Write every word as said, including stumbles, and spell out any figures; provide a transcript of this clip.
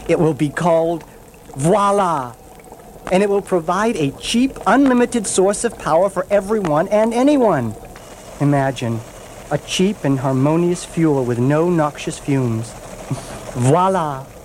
It will be called Voila. And it will provide a cheap, unlimited source of power for everyone and anyone. Imagine, a cheap and harmonious fuel with no noxious fumes. Voila.